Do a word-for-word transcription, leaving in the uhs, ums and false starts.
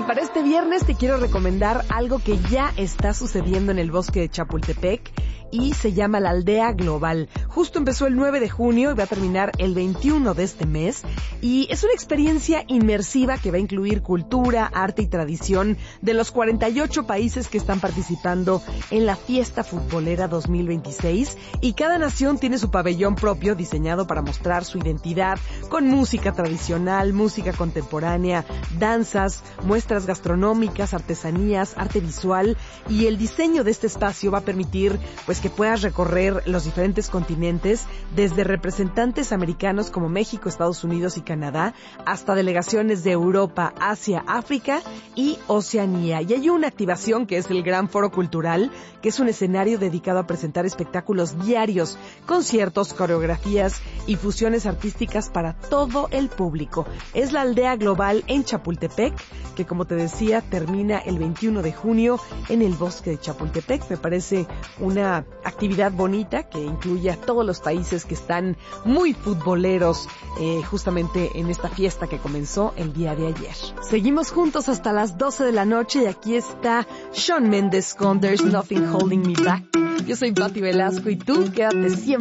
para este viernes te quiero recomendar algo que ya está sucediendo en el bosque de Chapultepec y se llama la Aldea Global. Justo empezó el nueve de junio y va a terminar el veintiuno de este mes, y es una experiencia inmersiva que va a incluir cultura, arte y tradición de los cuarenta y ocho países que están participando en la fiesta futbolera dos mil veintiséis, y cada nación tiene su pabellón propio diseñado para mostrar su identidad con música tradicional, música contemporánea, danzas, muestras gastronómicas, artesanías, arte visual, y el diseño de este espacio va a permitir pues que puedas recorrer los diferentes continentes, desde representantes americanos como México, Estados Unidos y Canadá, hasta delegaciones de Europa, Asia, África y Oceanía. Y hay una activación que es el Gran Foro Cultural, que es un escenario dedicado a presentar espectáculos diarios, conciertos, coreografías y fusiones artísticas para todo el público. Es la Aldea Global en Chapultepec, que como te decía, termina el veintiuno de junio en el bosque de Chapultepec. Me parece una actividad bonita que incluye a todos los países que están muy futboleros eh, justamente en esta fiesta que comenzó el día de ayer. Seguimos juntos hasta las doce de la noche y aquí está Shawn Mendes con There's Nothing Holding Me Back. Yo soy Patti Velasco y tú quédate siempre